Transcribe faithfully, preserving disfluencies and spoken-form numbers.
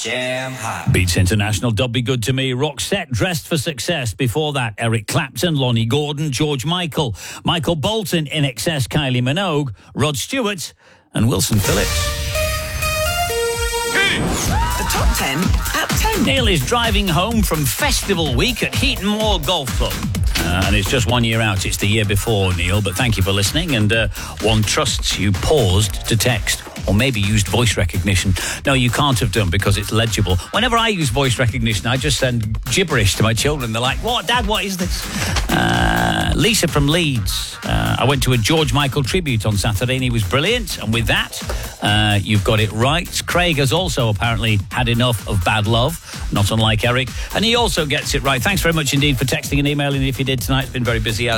Jam hot. Beats International, Don't Be Good to Me, Roxette, Dressed for Success. Before that, Eric Clapton, Lonnie Gordon, George Michael, Michael Bolton, In Excess, Kylie Minogue, Rod Stewart, and Wilson Phillips. The top ten at ten. Neil is driving home from Festival Week at Heaton Moor Golf Club. Uh, and it's just one year out. It's the year before, Neil, but thank you for listening. And uh, one trusts you paused to text or maybe used voice recognition. No, you can't have done because it's legible. Whenever I use voice recognition, I just send gibberish to my children. They're like, what, Dad, what is this? Uh, Lisa from Leeds. Uh, I went to a George Michael tribute on Saturday and he was brilliant. And with that, uh, you've got it right. Craig has also apparently had enough of Bad Love, not unlike Eric. And he also gets it right. Thanks very much indeed for texting and emailing if you did tonight. It's been very busy.